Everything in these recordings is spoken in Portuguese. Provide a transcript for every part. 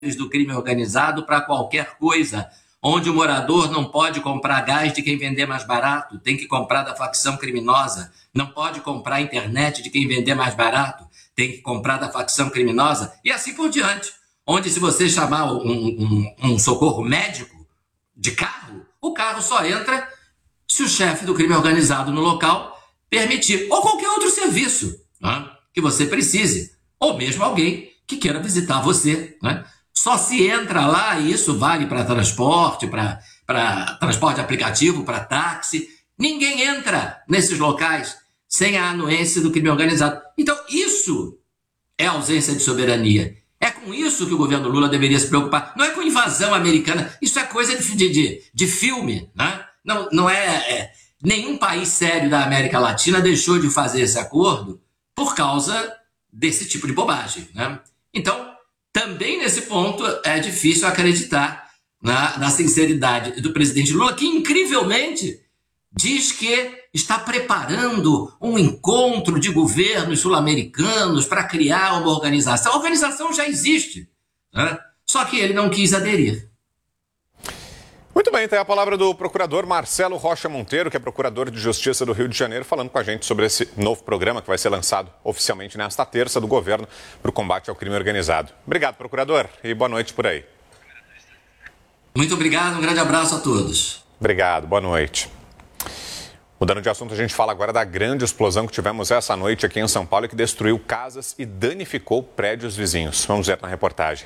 do crime organizado para qualquer coisa, onde o morador não pode comprar gás de quem vender mais barato, tem que comprar da facção criminosa, não pode comprar a internet de quem vender mais barato, tem que comprar da facção criminosa, e assim por diante. Onde se você chamar um socorro médico de carro, o carro só entra se o chefe do crime organizado no local permitir, ou qualquer outro serviço, né, que você precise, ou mesmo alguém que queira visitar você, né? Só se entra lá, e isso vale para transporte, para transporte aplicativo, para táxi. Ninguém entra nesses locais sem a anuência do crime organizado. Então, isso é ausência de soberania. É com isso que o governo Lula deveria se preocupar. Não é com invasão americana. Isso é coisa de filme, né? Não é... Nenhum país sério da América Latina deixou de fazer esse acordo por causa desse tipo de bobagem, né? Então, também nesse ponto é difícil acreditar na sinceridade do presidente Lula, que incrivelmente diz que está preparando um encontro de governos sul-americanos para criar uma organização. A organização já existe, né? Só que ele não quis aderir. Muito bem, tem a palavra do procurador Marcelo Rocha Monteiro, que é procurador de Justiça do Rio de Janeiro, falando com a gente sobre esse novo programa que vai ser lançado oficialmente nesta terça do governo para o combate ao crime organizado. Obrigado, procurador, e boa noite por aí. Muito obrigado, um grande abraço a todos. Obrigado, boa noite. Mudando de assunto, a gente fala agora da grande explosão que tivemos essa noite aqui em São Paulo e que destruiu casas e danificou prédios vizinhos. Vamos ver na reportagem.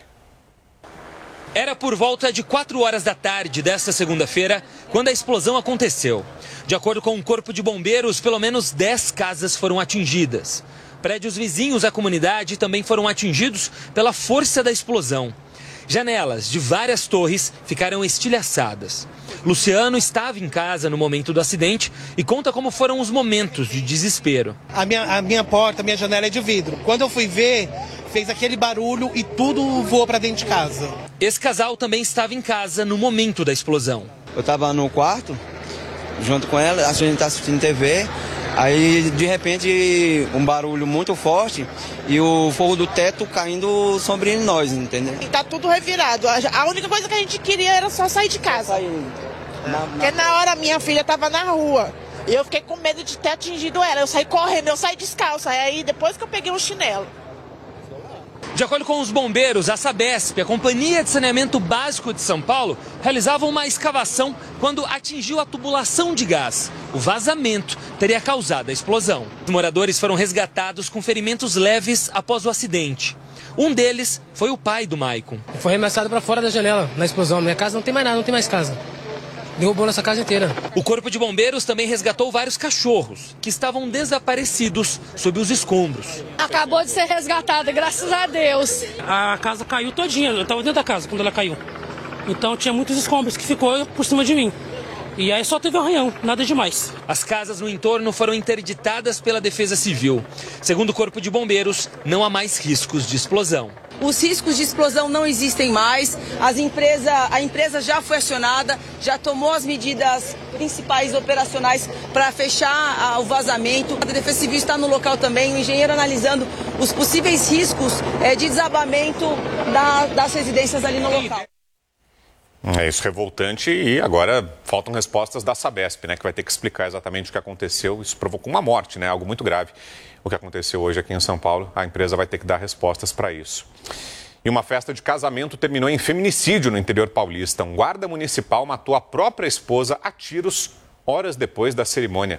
Era por volta de 4 horas da tarde desta segunda-feira, quando a explosão aconteceu. De acordo com o Corpo de Bombeiros, pelo menos 10 casas foram atingidas. Prédios vizinhos à comunidade também foram atingidos pela força da explosão. Janelas de várias torres ficaram estilhaçadas. Luciano estava em casa no momento do acidente e conta como foram os momentos de desespero. A minha porta, a minha janela é de vidro. Quando eu fui ver, fez aquele barulho e tudo voou para dentro de casa. Esse casal também estava em casa no momento da explosão. Eu estava no quarto, junto com ela, a gente está assistindo TV, aí de repente um barulho muito forte e o fogo do teto caindo sobre nós, entendeu? E tá tudo revirado. A única coisa que a gente queria era só sair de casa. Porque na hora minha filha estava na rua. E eu fiquei com medo de ter atingido ela. Eu saí correndo, eu saí descalça. Aí depois que eu peguei um chinelo. De acordo com os bombeiros, a Sabesp, a Companhia de Saneamento Básico de São Paulo, realizava uma escavação quando atingiu a tubulação de gás. O vazamento teria causado a explosão. Os moradores foram resgatados com ferimentos leves após o acidente. Um deles foi o pai do Maicon. Foi arremessado para fora da janela na explosão. Minha casa não tem mais nada, não tem mais casa. Derrubou nossa casa inteira. O Corpo de Bombeiros também resgatou vários cachorros que estavam desaparecidos sob os escombros. Acabou de ser resgatada, graças a Deus. A casa caiu todinha, eu estava dentro da casa quando ela caiu. Então tinha muitos escombros que ficou por cima de mim. E aí só teve arranhão, nada demais. As casas no entorno foram interditadas pela Defesa Civil. Segundo o Corpo de Bombeiros, não há mais riscos de explosão. Os riscos de explosão não existem mais, a empresa já foi acionada, já tomou as medidas principais operacionais para fechar o vazamento. A Defesa Civil está no local também, o engenheiro analisando os possíveis riscos de desabamento das residências ali no local. É isso, revoltante, e agora faltam respostas da Sabesp, né, que vai ter que explicar exatamente o que aconteceu. Isso provocou uma morte, né, algo muito grave. O que aconteceu hoje aqui em São Paulo, a empresa vai ter que dar respostas para isso. E uma festa de casamento terminou em feminicídio no interior paulista. Um guarda municipal matou a própria esposa a tiros horas depois da cerimônia.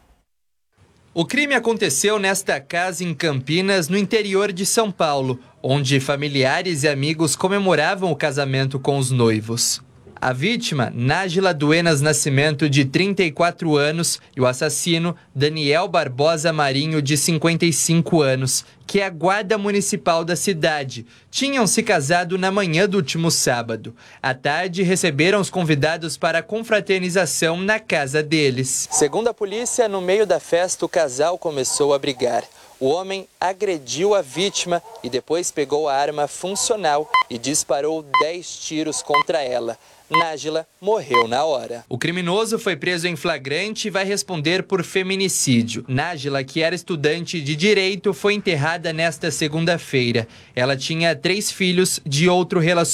O crime aconteceu nesta casa em Campinas, no interior de São Paulo, onde familiares e amigos comemoravam o casamento com os noivos. A vítima, Nájila Duenas Nascimento, de 34 anos, e o assassino, Daniel Barbosa Marinho, de 55 anos, que é a guarda municipal da cidade, tinham se casado na manhã do último sábado. À tarde, receberam os convidados para a confraternização na casa deles. Segundo a polícia, no meio da festa, o casal começou a brigar. O homem agrediu a vítima e depois pegou a arma funcional e disparou 10 tiros contra ela. Nájila morreu na hora. O criminoso foi preso em flagrante e vai responder por feminicídio. Nájila, que era estudante de direito, foi enterrada nesta segunda-feira. Ela tinha 3 filhos de outro relacionamento.